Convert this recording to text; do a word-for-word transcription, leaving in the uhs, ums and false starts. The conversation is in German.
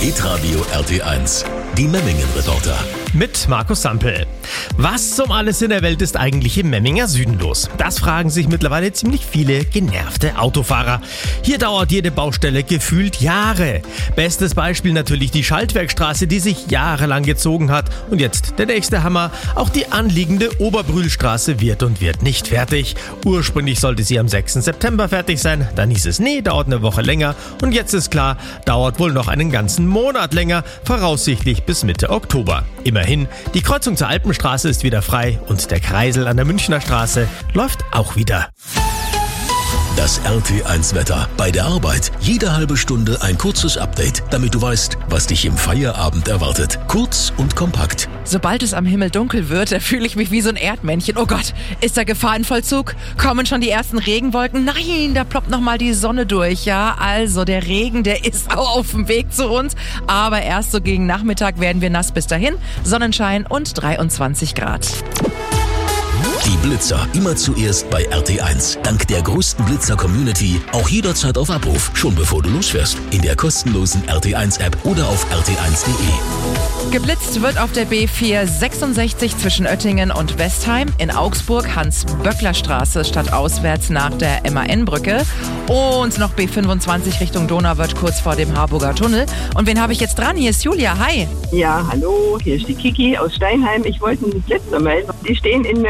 Hitradio R T eins, die Memmingen-Reporter. Mit Markus Sampel. Was um alles in der Welt ist eigentlich im Memminger Süden los? Das fragen sich mittlerweile ziemlich viele genervte Autofahrer. Hier dauert jede Baustelle gefühlt Jahre. Bestes Beispiel natürlich die Schaltwerkstraße, die sich jahrelang gezogen hat. Und jetzt der nächste Hammer. Auch die anliegende Oberbrühlstraße wird und wird nicht fertig. Ursprünglich sollte sie am sechsten September fertig sein. Dann hieß es, nee, dauert eine Woche länger. Und jetzt ist klar, dauert wohl noch einen ganzen Monat länger, voraussichtlich bis Mitte Oktober. Immerhin, die Kreuzung zur Alpenstraße ist wieder frei und der Kreisel an der Münchner Straße läuft auch wieder. Das R T eins Wetter. Bei der Arbeit jede halbe Stunde ein kurzes Update, damit du weißt, was dich im Feierabend erwartet. Kurz und kompakt. Sobald es am Himmel dunkel wird, da fühle ich mich wie so ein Erdmännchen. Oh Gott, ist da Gefahr in Vollzug? Kommen schon die ersten Regenwolken? Nein, da ploppt noch mal die Sonne durch. Ja, also der Regen, der ist auch auf dem Weg zu uns. Aber erst so gegen Nachmittag werden wir nass. Bis dahin Sonnenschein und dreiundzwanzig Grad. Die Blitzer immer zuerst bei R T eins. Dank der größten Blitzer-Community auch jederzeit auf Abruf, schon bevor du losfährst. In der kostenlosen R T eins App oder auf r t eins punkt de. Geblitzt wird auf der B vierhundertsechsundsechzig zwischen Oettingen und Westheim, in Augsburg Hans-Böckler-Straße stadtauswärts nach der M A N-Brücke und noch B fünfundzwanzig Richtung Donauwörth kurz vor dem Harburger Tunnel. Und wen habe ich jetzt dran? Hier ist Julia, hi. Ja, hallo, hier ist die Kiki aus Steinheim. Ich wollte einen Blitzer melden. Die stehen in